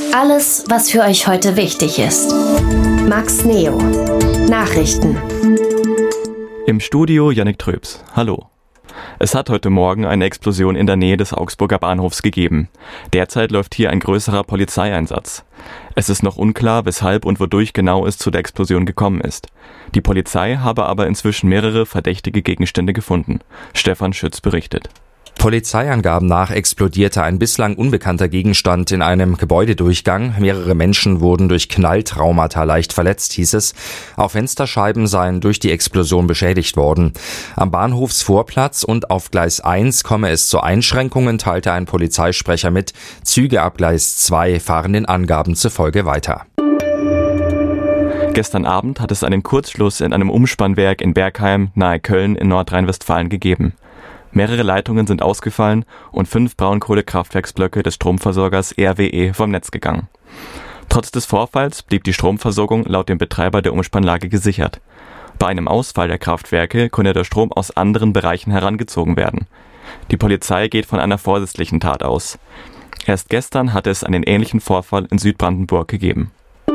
Alles, was für euch heute wichtig ist. Max Neo. Nachrichten. Im Studio Yannick Tröps. Hallo. Es hat heute Morgen eine Explosion in der Nähe des Augsburger Bahnhofs gegeben. Derzeit läuft hier ein größerer Polizeieinsatz. Es ist noch unklar, weshalb und wodurch genau es zu der Explosion gekommen ist. Die Polizei habe aber inzwischen mehrere verdächtige Gegenstände gefunden. Stefan Schütz berichtet. Polizeiangaben nach explodierte ein bislang unbekannter Gegenstand in einem Gebäudedurchgang. Mehrere Menschen wurden durch Knalltraumata leicht verletzt, hieß es. Auch Fensterscheiben seien durch die Explosion beschädigt worden. Am Bahnhofsvorplatz und auf Gleis 1 komme es zu Einschränkungen, teilte ein Polizeisprecher mit. Züge ab Gleis 2 fahren den Angaben zufolge weiter. Gestern Abend hat es einen Kurzschluss in einem Umspannwerk in Bergheim nahe Köln in Nordrhein-Westfalen gegeben. Mehrere Leitungen sind ausgefallen und 5 Braunkohlekraftwerksblöcke des Stromversorgers RWE vom Netz gegangen. Trotz des Vorfalls blieb die Stromversorgung laut dem Betreiber der Umspannlage gesichert. Bei einem Ausfall der Kraftwerke konnte der Strom aus anderen Bereichen herangezogen werden. Die Polizei geht von einer vorsätzlichen Tat aus. Erst gestern hatte es einen ähnlichen Vorfall in Südbrandenburg gegeben.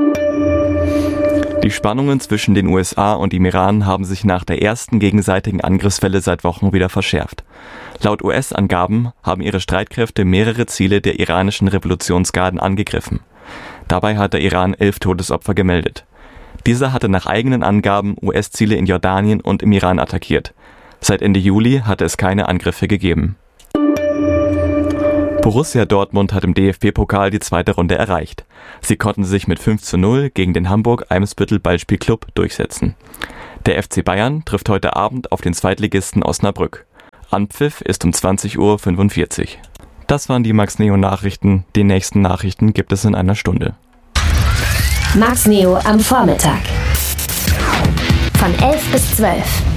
Die Spannungen zwischen den USA und dem Iran haben sich nach der ersten gegenseitigen Angriffswelle seit Wochen wieder verschärft. Laut US-Angaben haben ihre Streitkräfte mehrere Ziele der iranischen Revolutionsgarden angegriffen. Dabei hat der Iran 11 Todesopfer gemeldet. Dieser hatte nach eigenen Angaben US-Ziele in Jordanien und im Iran attackiert. Seit Ende Juli hatte es keine Angriffe gegeben. Borussia Dortmund hat im DFB-Pokal die zweite Runde erreicht. Sie konnten sich mit 5:0 gegen den Hamburg-Eimsbüttel Ballspielclub durchsetzen. Der FC Bayern trifft heute Abend auf den Zweitligisten Osnabrück. Anpfiff ist um 20:45 Uhr. Das waren die Max Neo Nachrichten. Die nächsten Nachrichten gibt es in einer Stunde. Max Neo am Vormittag. Von 11 bis 12.